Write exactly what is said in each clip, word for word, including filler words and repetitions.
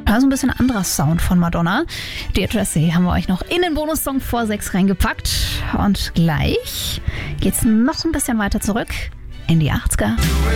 Also ein bisschen anderer Sound von Madonna. Dear Jessie haben wir euch noch in den Bonussong vor sechs reingepackt. Und gleich geht's noch ein bisschen weiter zurück in die achtziger.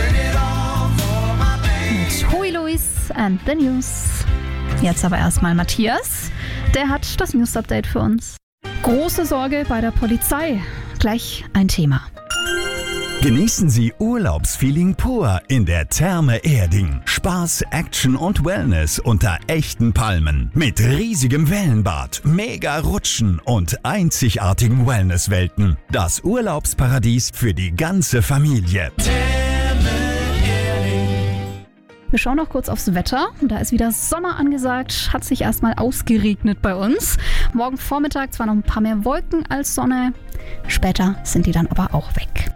Mit Huey Lewis and the News. Jetzt aber erstmal Matthias. Der hat das News-Update für uns. Große Sorge bei der Polizei. Gleich ein Thema. Genießen Sie Urlaubsfeeling pur in der Therme Erding. Spaß, Action und Wellness unter echten Palmen. Mit riesigem Wellenbad, mega Rutschen und einzigartigen Wellnesswelten. Das Urlaubsparadies für die ganze Familie. Therme Erding. Wir schauen noch kurz aufs Wetter. Da ist wieder Sommer angesagt. Hat sich erstmal ausgeregnet bei uns. Morgen Vormittag zwar noch ein paar mehr Wolken als Sonne. Später sind die dann aber auch weg.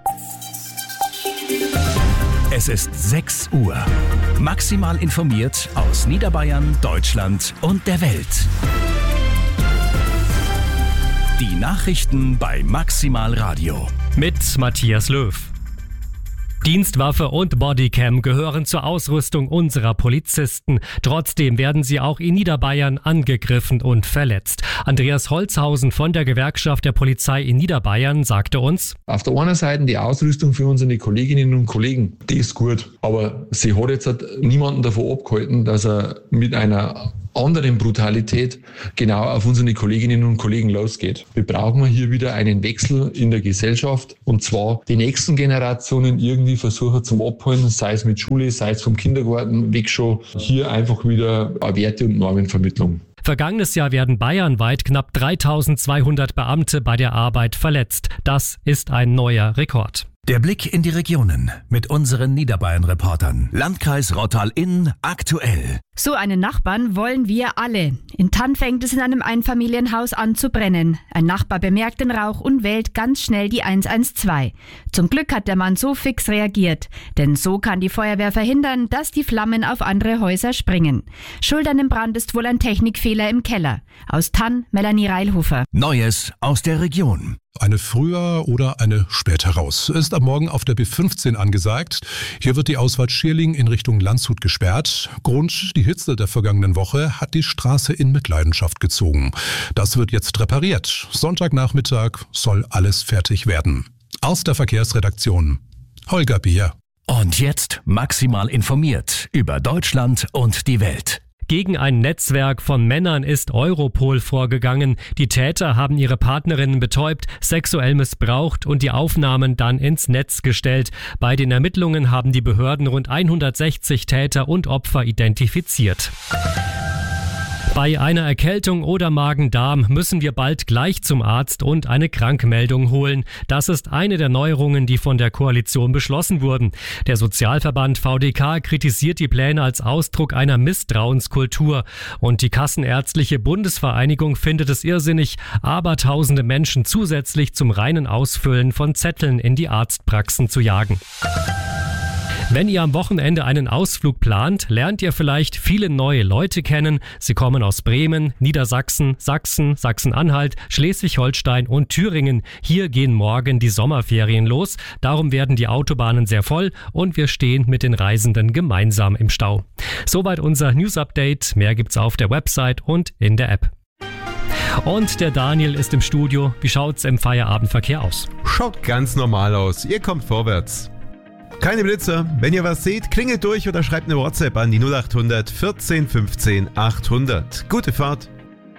Es ist sechs Uhr. Maximal informiert aus Niederbayern, Deutschland und der Welt. Die Nachrichten bei Maximal Radio. Mit Matthias Löw. Dienstwaffe und Bodycam gehören zur Ausrüstung unserer Polizisten. Trotzdem werden sie auch in Niederbayern angegriffen und verletzt. Andreas Holzhausen von der Gewerkschaft der Polizei in Niederbayern sagte uns: Auf der einen Seite die Ausrüstung für unsere Kolleginnen und Kollegen, die ist gut. Aber sie hat jetzt niemanden davon abgehalten, dass er mit einer anderen Brutalität genau auf unsere Kolleginnen und Kollegen losgeht. Wir brauchen hier wieder einen Wechsel in der Gesellschaft, und zwar die nächsten Generationen irgendwie versuchen zum Abholen, sei es mit Schule, sei es vom Kindergarten weg schon, hier einfach wieder eine Werte- und Normenvermittlung. Vergangenes Jahr werden bayernweit knapp dreitausendzweihundert Beamte bei der Arbeit verletzt. Das ist ein neuer Rekord. Der Blick in die Regionen mit unseren Niederbayern-Reportern. Landkreis Rottal-Inn aktuell. So einen Nachbarn wollen wir alle. In Thann fängt es in einem Einfamilienhaus an zu brennen. Ein Nachbar bemerkt den Rauch und wählt ganz schnell die eins eins zwei. Zum Glück hat der Mann so fix reagiert. Denn so kann die Feuerwehr verhindern, dass die Flammen auf andere Häuser springen. Schuld an dem Brand ist wohl ein Technikfehler im Keller. Aus Thann, Melanie Reilhofer. Neues aus der Region. Eine früher oder eine später raus. Ist ab morgen auf der B fünfzehn angesagt. Hier wird die Ausfahrt Schierling in Richtung Landshut gesperrt. Grund: die Hitze der vergangenen Woche hat die Straße in Mitleidenschaft gezogen. Das wird jetzt repariert. Sonntagnachmittag soll alles fertig werden. Aus der Verkehrsredaktion, Holger Bier. Und jetzt maximal informiert über Deutschland und die Welt. Gegen ein Netzwerk von Männern ist Europol vorgegangen. Die Täter haben ihre Partnerinnen betäubt, sexuell missbraucht und die Aufnahmen dann ins Netz gestellt. Bei den Ermittlungen haben die Behörden rund hundertsechzig Täter und Opfer identifiziert. Bei einer Erkältung oder Magen-Darm müssen wir bald gleich zum Arzt und eine Krankmeldung holen. Das ist eine der Neuerungen, die von der Koalition beschlossen wurden. Der Sozialverband V D K kritisiert die Pläne als Ausdruck einer Misstrauenskultur. Und die Kassenärztliche Bundesvereinigung findet es irrsinnig, abertausende Menschen zusätzlich zum reinen Ausfüllen von Zetteln in die Arztpraxen zu jagen. Wenn ihr am Wochenende einen Ausflug plant, lernt ihr vielleicht viele neue Leute kennen. Sie kommen aus Bremen, Niedersachsen, Sachsen, Sachsen-Anhalt, Schleswig-Holstein und Thüringen. Hier gehen morgen die Sommerferien los. Darum werden die Autobahnen sehr voll und wir stehen mit den Reisenden gemeinsam im Stau. Soweit unser News-Update. Mehr gibt's auf der Website und in der App. Und der Daniel ist im Studio. Wie schaut's im Feierabendverkehr aus? Schaut ganz normal aus. Ihr kommt vorwärts. Keine Blitzer. Wenn ihr was seht, klingelt durch oder schreibt eine WhatsApp an die null acht hundert vierzehn fünfzehn achthundert. Gute Fahrt.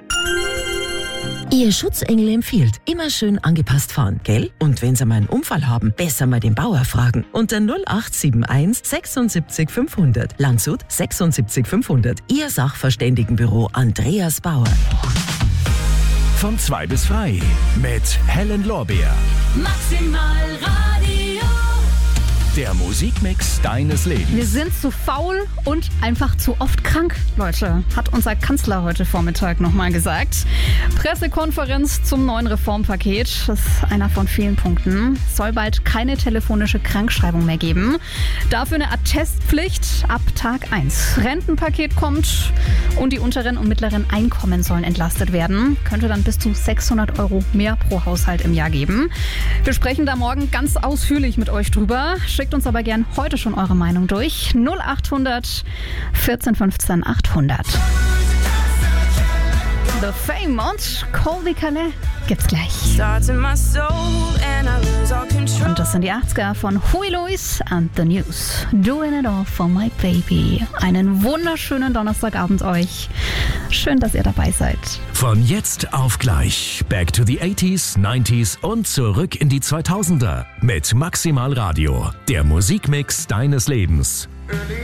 Ihr Schutzengel empfiehlt, immer schön angepasst fahren, gell? Und wenn Sie mal einen Unfall haben, besser mal den Bauer fragen. Unter null acht sieben eins sechsundsiebzig fünfhundert. Landshut sechsundsiebzig fünfhundert. Ihr Sachverständigenbüro Andreas Bauer. Von zwei bis frei mit Helen Lorbeer. Maximal Radio. Der Musikmix deines Lebens. Wir sind zu faul und einfach zu oft krank, Leute, hat unser Kanzler heute Vormittag nochmal gesagt. Pressekonferenz zum neuen Reformpaket. Das ist einer von vielen Punkten. Es soll bald keine telefonische Krankschreibung mehr geben. Dafür eine Attestpflicht ab Tag eins. Rentenpaket kommt und die unteren und mittleren Einkommen sollen entlastet werden. Könnte dann bis zu sechshundert Euro mehr pro Haushalt im Jahr geben. Wir sprechen da morgen ganz ausführlich mit euch drüber. Schickt uns aber gern heute schon eure Meinung durch. null acht hundert vierzehn fünfzehn achthundert. The Fame und Colby Calais gibt's gleich. Und das sind die achtziger von Huey Lewis and the News. Doing it all for my baby. Einen wunderschönen Donnerstagabend euch. Schön, dass ihr dabei seid. Von jetzt auf gleich. Back to the eighties, nineties und zurück in die zweitausender. Mit Maximal Radio. Der Musikmix deines Lebens.